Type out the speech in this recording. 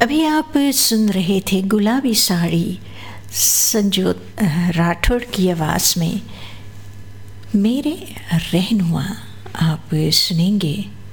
अभी आप सुन रहे थे गुलाबी साड़ी, संजोत राठौड़ की आवाज़ में मेरे रहनुमा। आप सुनेंगे